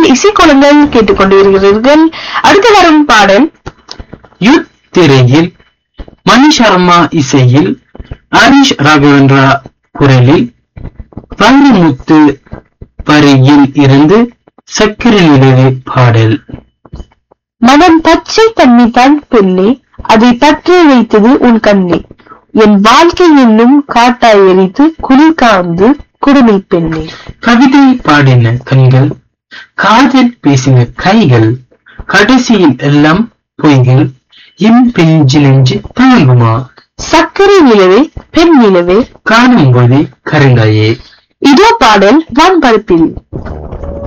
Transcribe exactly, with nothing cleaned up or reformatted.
இசைக்கோலங்கள் கேட்டுக்கொண்டிருக்கிறீர்கள். அடுத்து வரும் பாடல் யுத் திரையில் மணி சர்மா இசையில் ஹரிஷ் ராகவேந்திரா குரலில் வைரமுத்து வரியில் இருந்து சக்கரை நிலவே பாடல். மனம் பச்சை தண்ணி தான் பெண்ணே, அதை பற்றி வைத்தது உன் கண்ணே, என் வாழ்க்கை என்னும் காட்டாய் எரித்து குளிர் காந்து குடுமி பெண்ணே. கவிதை பாடின கண்கள், காதல் பேசின கைகள், கடைசியில் எல்லாம் பொய்கள், என் பெஞ்சு நெஞ்சு தாங்குமா? சக்கரை நிலவே பெண் நிலவே காணும் போதே கருங்காயே. இதோ பாடல் வான்பரப்பில்.